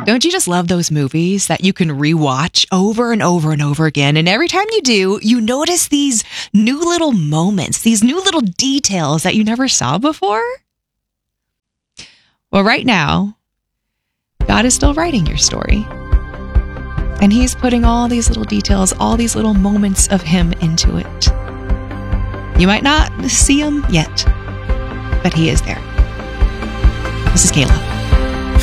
Don't you just love those movies that you can rewatch over and over and over again? And every time you do, you notice these new little moments, these new little details that you never saw before? Well, right now, God is still writing your story. And He's putting all these little details, all these little moments of Him into it. You might not see Him yet, but He is there. This is Kayla.